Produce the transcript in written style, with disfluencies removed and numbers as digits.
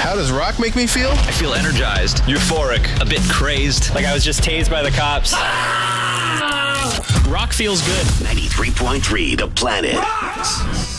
How does rock make me feel? I feel energized, euphoric, a bit crazed. Like I was just tased by the cops. Rock feels good. 93.3 The Planet. Rocks!